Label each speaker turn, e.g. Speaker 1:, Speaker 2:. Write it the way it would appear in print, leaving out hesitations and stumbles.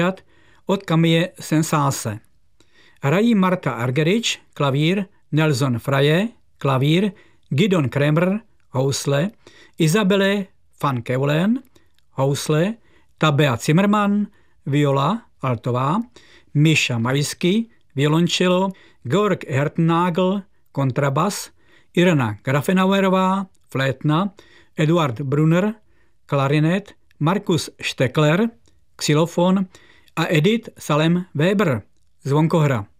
Speaker 1: od Camille Saint-Saëns. Hrají Marta Argerich, klavír, Nelson Fraye, klavír, Gidon Kremer, housle, Isabelle van Keulen, housle, Tabea Zimmermann, viola, altová, Misha Majsky, violončelo, Georg Hertnagel, kontrabas, Irena Grafenauerová, flétna, Eduard Brunner, klarinet, Markus Steckler, xylofon a Edith Salem Weber, zvonkohra.